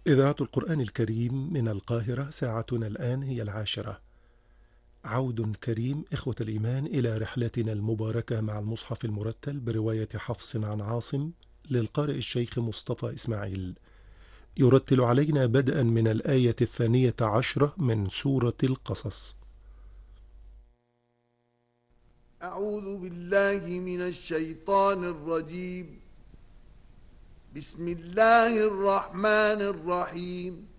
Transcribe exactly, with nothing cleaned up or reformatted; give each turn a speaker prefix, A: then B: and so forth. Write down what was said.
A: إذاعة القرآن الكريم من القاهرة، ساعتنا الآن هي العاشرة. عود كريم إخوة الإيمان إلى رحلتنا المباركة مع المصحف المرتل برواية حفص عن عاصم للقارئ الشيخ مصطفى إسماعيل، يرتل علينا بدءا من الآية الثانية عشرة من سورة القصص.
B: أعوذ بالله من الشيطان الرجيم. بسم الله الرحمن الرحيم.